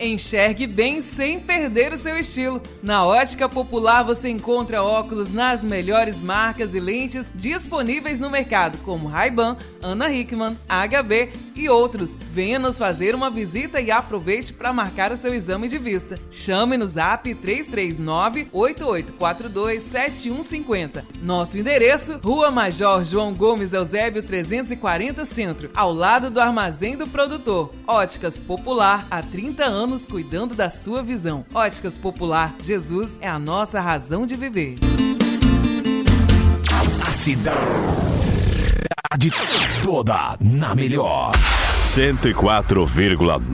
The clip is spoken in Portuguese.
Enxergue bem sem perder o seu estilo. Na Ótica Popular você encontra óculos nas melhores marcas e lentes disponíveis no mercado, como Ray-Ban, Ana Hickman, HB e outros. Venha nos fazer uma visita e aproveite para marcar o seu exame de vista. Chame no Zap 339-8842-7150. Nosso endereço, Rua Major João Gomes Eusébio 340 Centro, ao lado do Armazém do Produtor. Óticas Popular, há 30 anos cuidando da sua visão. Óticas Popular, Jesus é a nossa razão de viver. A cidade toda na melhor 104,9.